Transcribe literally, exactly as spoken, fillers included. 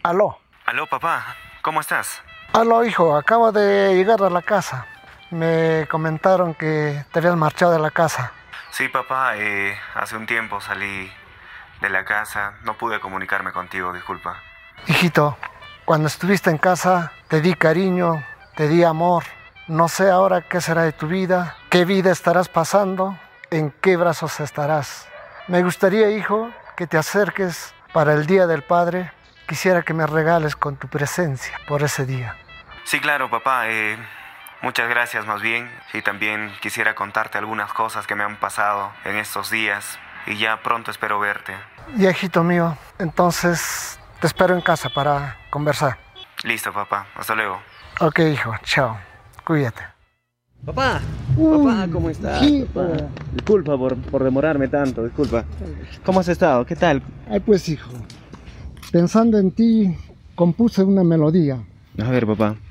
Aló. Aló, papá. ¿Cómo estás? Aló, hijo. Acabo de llegar a la casa. Me comentaron que te habías marchado de la casa. Sí, papá. Eh, hace un tiempo salí de la casa. No pude comunicarme contigo, disculpa. Hijito, cuando estuviste en casa te di cariño, te di amor. No sé ahora qué será de tu vida, qué vida estarás pasando, en qué brazos estarás. Me gustaría, hijo, que te acerques para el Día del Padre. Quisiera que me regales con tu presencia por ese día. Sí, claro, papá. Eh, muchas gracias más bien. Y también quisiera contarte algunas cosas que me han pasado en estos días. Y ya pronto espero verte. Y hijito mío, entonces te espero en casa para conversar. Listo, papá. Hasta luego. Ok, hijo. Chao. Cuídate. Papá, Uy, papá, ¿cómo estás? hijo. Papá? Disculpa por, por demorarme tanto, disculpa. ¿Cómo has estado? ¿Qué tal? Ay, pues hijo, pensando en ti, compuse una melodía. A ver, papá.